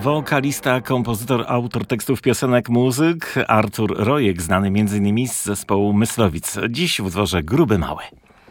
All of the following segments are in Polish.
Wokalista, kompozytor, autor tekstów piosenek, muzyk Artur Rojek, znany m.in. z zespołu Myslowic. Dziś w dworze Gruby Mały.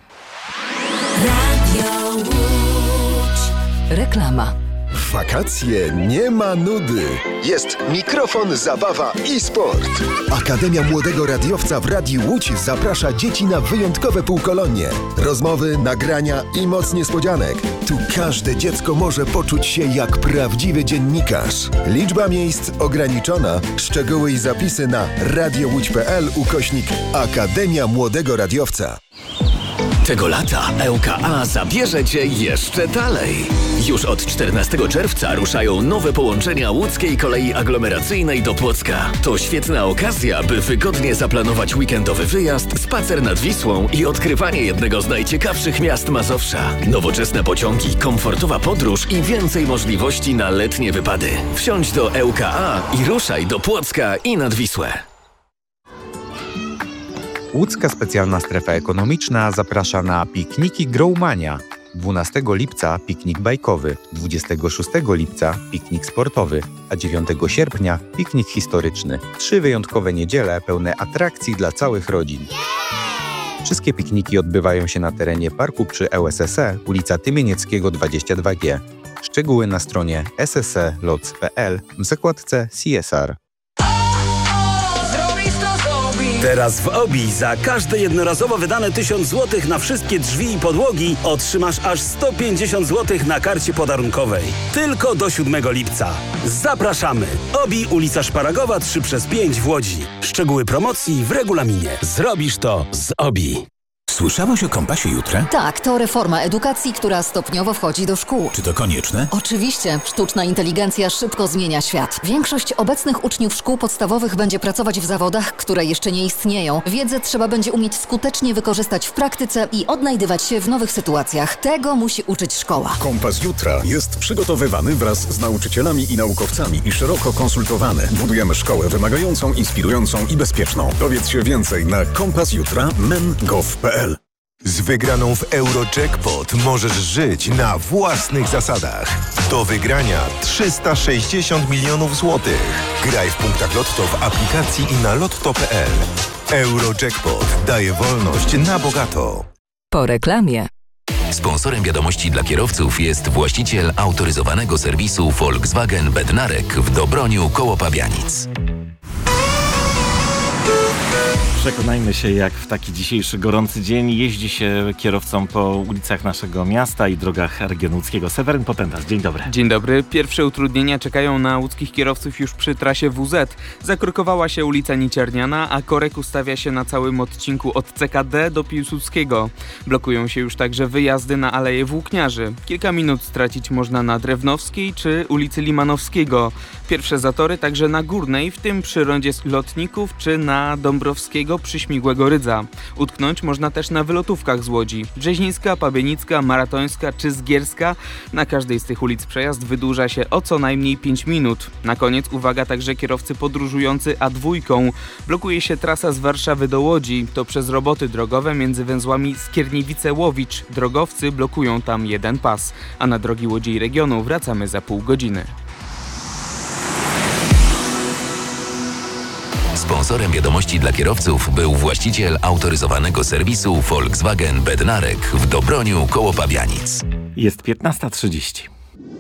Radio Łódź. Reklama. W wakacje nie ma nudy. Jest mikrofon, zabawa i sport. Akademia Młodego Radiowca w Radiu Łódź zaprasza dzieci na wyjątkowe półkolonie. Rozmowy, nagrania i moc niespodzianek. Tu każde dziecko może poczuć się jak prawdziwy dziennikarz. Liczba miejsc ograniczona. Szczegóły i zapisy na radiołódź.pl/Akademia Młodego Radiowca. Tego lata ŁKA zabierze Cię jeszcze dalej. Już od 14 czerwca ruszają nowe połączenia łódzkiej kolei aglomeracyjnej do Płocka. To świetna okazja, by wygodnie zaplanować weekendowy wyjazd, spacer nad Wisłą i odkrywanie jednego z najciekawszych miast Mazowsza. Nowoczesne pociągi, komfortowa podróż i więcej możliwości na letnie wypady. Wsiądź do ŁKA i ruszaj do Płocka i nad Wisłę. Łódzka Specjalna Strefa Ekonomiczna zaprasza na pikniki Growmania. 12 lipca piknik bajkowy, 26 lipca piknik sportowy, a 9 sierpnia piknik historyczny. 3 wyjątkowe niedziele pełne atrakcji dla całych rodzin. Wszystkie pikniki odbywają się na terenie parku przy ŁSSE, ulica Tymienieckiego 22G. Szczegóły na stronie ssloc.pl w zakładce CSR. Teraz w OBI za każde jednorazowo wydane 1000 zł na wszystkie drzwi i podłogi otrzymasz aż 150 zł na karcie podarunkowej. Tylko do 7 lipca. Zapraszamy! OBI, ulica Szparagowa 3/5 w Łodzi. Szczegóły promocji w regulaminie. Zrobisz to z OBI. Słyszałaś o Kompasie Jutra? Tak, to reforma edukacji, która stopniowo wchodzi do szkół. Czy to konieczne? Oczywiście. Sztuczna inteligencja szybko zmienia świat. Większość obecnych uczniów szkół podstawowych będzie pracować w zawodach, które jeszcze nie istnieją. Wiedzę trzeba będzie umieć skutecznie wykorzystać w praktyce i odnajdywać się w nowych sytuacjach. Tego musi uczyć szkoła. Kompas Jutra jest przygotowywany wraz z nauczycielami i naukowcami i szeroko konsultowany. Budujemy szkołę wymagającą, inspirującą i bezpieczną. Dowiedz się więcej na kompasjutra.men.gov.pl. Z wygraną w Eurojackpot możesz żyć na własnych zasadach. Do wygrania 360 milionów złotych. Graj w punktach Lotto w aplikacji i na lotto.pl. Eurojackpot daje wolność na bogato. Po reklamie. Sponsorem wiadomości dla kierowców jest właściciel autoryzowanego serwisu Volkswagen Bednarek w Dobroniu koło Pabianic. Przekonajmy się, jak w taki dzisiejszy gorący dzień jeździ się kierowcom po ulicach naszego miasta i drogach regionu łódzkiego. Seweryn Potentas, dzień dobry. Dzień dobry. Pierwsze utrudnienia czekają na łódzkich kierowców już przy trasie WZ. Zakrokowała się ulica Nicierniana, a korek ustawia się na całym odcinku od CKD do Piłsudskiego. Blokują się już także wyjazdy na Aleję Włókniarzy. Kilka minut stracić można na Drewnowskiej czy ulicy Limanowskiego. Pierwsze zatory także na Górnej, w tym przy rondzie Lotników czy na Dąbrowskiego przy Śmigłego Rydza. Utknąć można też na wylotówkach z Łodzi. Brzezińska, Pabienicka, Maratońska czy Zgierska. Na każdej z tych ulic przejazd wydłuża się o co najmniej 5 minut. Na koniec uwaga także kierowcy podróżujący A2. Blokuje się trasa z Warszawy do Łodzi. To przez roboty drogowe między węzłami Skierniewice-Łowicz. Drogowcy blokują tam jeden pas. A na drogi Łodzi i regionu wracamy za pół godziny. Sponsorem wiadomości dla kierowców był właściciel autoryzowanego serwisu Volkswagen Bednarek w Dobroniu koło Pabianic. Jest 15:30.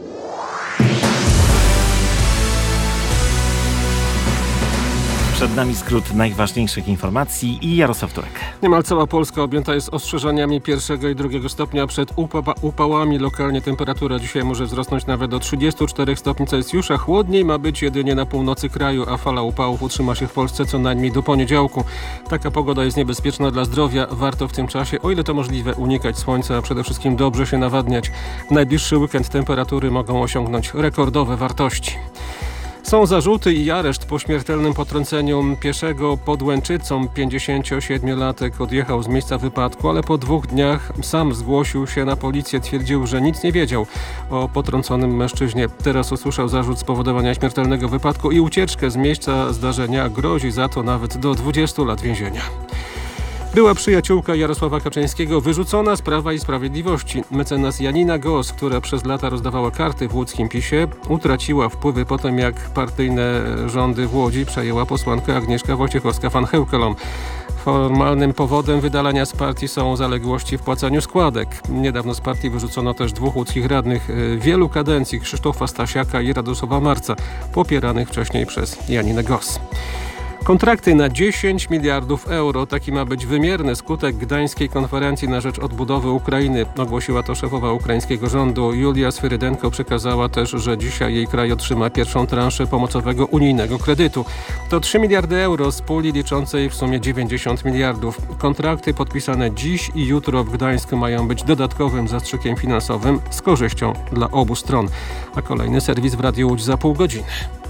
Przed nami skrót najważniejszych informacji i Jarosław Turek. Niemal cała Polska objęta jest ostrzeżeniami 1. i 2. stopnia przed upałami. Lokalnie temperatura dzisiaj może wzrosnąć nawet do 34 stopni Celsjusza. Chłodniej ma być jedynie na północy kraju, a fala upałów utrzyma się w Polsce co najmniej do poniedziałku. Taka pogoda jest niebezpieczna dla zdrowia. Warto w tym czasie, o ile to możliwe, unikać słońca, a przede wszystkim dobrze się nawadniać. W najbliższy weekend temperatury mogą osiągnąć rekordowe wartości. Są zarzuty i areszt po śmiertelnym potrąceniu pieszego pod Łęczycą. 57-latek odjechał z miejsca wypadku, ale po 2 dniach sam zgłosił się na policję. Twierdził, że nic nie wiedział o potrąconym mężczyźnie. Teraz usłyszał zarzut spowodowania śmiertelnego wypadku i ucieczkę z miejsca zdarzenia. Grozi za to nawet do 20 lat więzienia. Była przyjaciółka Jarosława Kaczyńskiego wyrzucona z Prawa i Sprawiedliwości. Mecenas Janina Gos, która przez lata rozdawała karty w łódzkim PiS-ie, utraciła wpływy po tym, jak partyjne rządy w Łodzi przejęła posłanka Agnieszka Wojciechowska-van Heukelom. Formalnym powodem wydalania z partii są zaległości w płaceniu składek. Niedawno z partii wyrzucono też 2 łódzkich radnych wielu kadencji, Krzysztofa Stasiaka i Radosława Marca, popieranych wcześniej przez Janinę Gos. Kontrakty na 10 miliardów euro. Taki ma być wymierny skutek gdańskiej konferencji na rzecz odbudowy Ukrainy. Ogłosiła to szefowa ukraińskiego rządu. Julia Swyrydenko przekazała też, że dzisiaj jej kraj otrzyma pierwszą transzę pomocowego unijnego kredytu. To 3 miliardy euro z puli liczącej w sumie 90 miliardów. Kontrakty podpisane dziś i jutro w Gdańsku mają być dodatkowym zastrzykiem finansowym z korzyścią dla obu stron. A kolejny serwis w Radiu Łódź za pół godziny.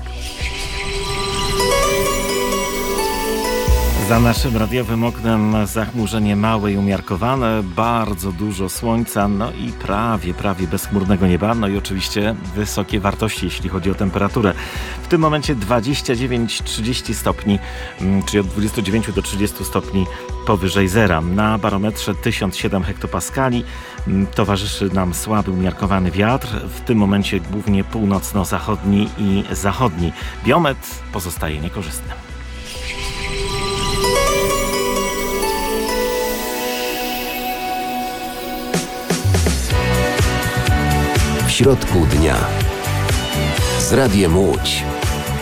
Za naszym radiowym oknem zachmurzenie małe i umiarkowane, bardzo dużo słońca, no i prawie bezchmurnego nieba, no i oczywiście wysokie wartości, jeśli chodzi o temperaturę. W tym momencie 29-30 stopni, czyli od 29 do 30 stopni powyżej zera. Na barometrze 1007 hektopaskali towarzyszy nam słaby, umiarkowany wiatr, w tym momencie głównie północno-zachodni i zachodni. Biometr pozostaje niekorzystny. W środku dnia z Radiem Łódź.